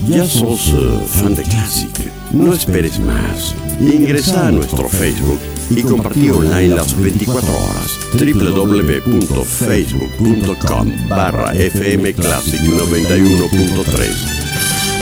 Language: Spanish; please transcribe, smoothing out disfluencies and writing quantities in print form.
¿Ya sos fan de Classic? No esperes más. Ingresa a nuestro Facebook y compartí online las 24 horas. www.facebook.com/fmclassic 91.3